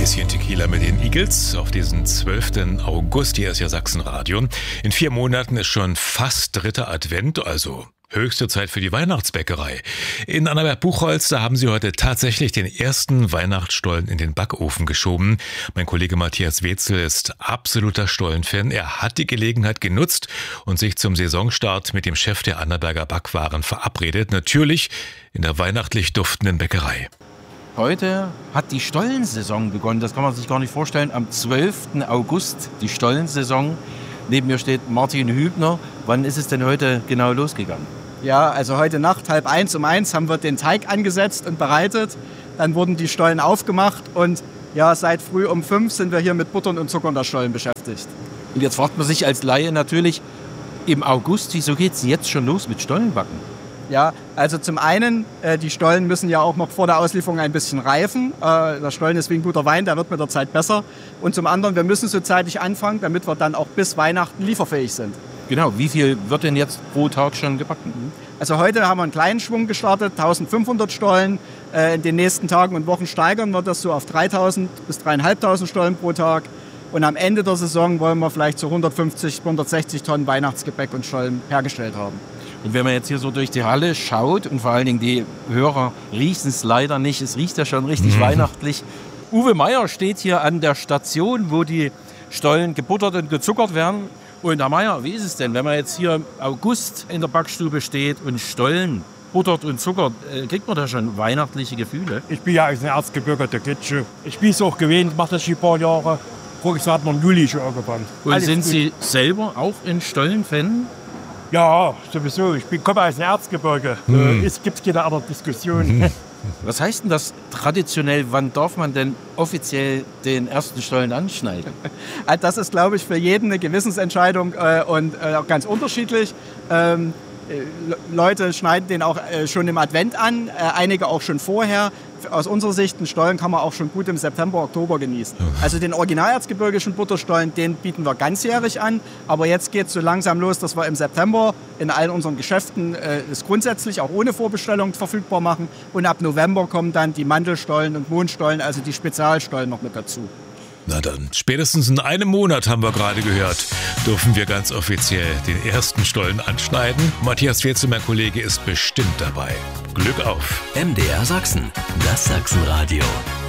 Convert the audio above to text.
Bisschen Tequila mit den Eagles auf diesen 12. August. Hier ist ja Sachsenradio. In 4 Monaten ist schon fast 3. Advent, also höchste Zeit für die Weihnachtsbäckerei. In Annaberg-Buchholz, da haben sie heute tatsächlich den ersten Weihnachtsstollen in den Backofen geschoben. Mein Kollege Matthias Wetzel ist absoluter Stollenfan. Er hat die Gelegenheit genutzt und sich zum Saisonstart mit dem Chef der Annaberger Backwaren verabredet. Natürlich in der weihnachtlich duftenden Bäckerei. Heute hat die Stollensaison begonnen. Das kann man sich gar nicht vorstellen. Am 12. August die Stollensaison. Neben mir steht Martin Hübner. Wann ist es denn heute genau losgegangen? Ja, also heute Nacht 12:30 um 1 haben wir den Teig angesetzt und bereitet. Dann wurden die Stollen aufgemacht und ja, seit früh um 5 sind wir hier mit Buttern und Zuckern der Stollen beschäftigt. Und jetzt fragt man sich als Laie natürlich, im August, wieso geht es jetzt schon los mit Stollenbacken? Ja, also zum einen, die Stollen müssen ja auch noch vor der Auslieferung ein bisschen reifen. Der Stollen ist wie ein guter Wein, der wird mit der Zeit besser. Und zum anderen, wir müssen so zeitig anfangen, damit wir dann auch bis Weihnachten lieferfähig sind. Genau, wie viel wird denn jetzt pro Tag schon gebacken? Also heute haben wir einen kleinen Schwung gestartet, 1500 Stollen. In den nächsten Tagen und Wochen steigern wir das so auf 3000 bis 3500 Stollen pro Tag. Und am Ende der Saison wollen wir vielleicht so 150, 160 Tonnen Weihnachtsgebäck und Stollen hergestellt haben. Und wenn man jetzt hier so durch die Halle schaut und vor allen Dingen die Hörer riechen es leider nicht, es riecht ja schon richtig weihnachtlich. Uwe Meier steht hier an der Station, wo die Stollen gebuttert und gezuckert werden. Und Herr Meier, wie ist es denn, wenn man jetzt hier im August in der Backstube steht und Stollen buttert und zuckert, kriegt man da schon weihnachtliche Gefühle? Ich bin ja aus dem Erzgebirge der Klitsche. Ich bin es auch gewöhnt, mache das schon ein paar Jahre. Voriges Jahr hat man im Juli schon angefangen. Und Alles sind gut. Sie selber auch ein Stollenfan? Ja, sowieso. Ich komme aus dem Erzgebirge. Es gibt keine andere Diskussion. Was heißt denn das traditionell? Wann darf man denn offiziell den ersten Stollen anschneiden? Das ist, glaube ich, für jeden eine Gewissensentscheidung und auch ganz unterschiedlich. Leute schneiden den auch schon im Advent an, einige auch schon vorher. Aus unserer Sicht, einen Stollen kann man auch schon gut im September, Oktober genießen. Also den originalerzgebirgischen Butterstollen, den bieten wir ganzjährig an. Aber jetzt geht es so langsam los, dass wir im September in allen unseren Geschäften das grundsätzlich auch ohne Vorbestellung verfügbar machen. Und ab November kommen dann die Mandelstollen und Mondstollen, also die Spezialstollen noch mit dazu. Na dann, spätestens in einem Monat, haben wir gerade gehört, dürfen wir ganz offiziell den ersten Stollen anschneiden. Matthias Wetzel, mein Kollege, ist bestimmt dabei. Glück auf! MDR Sachsen, das Sachsenradio.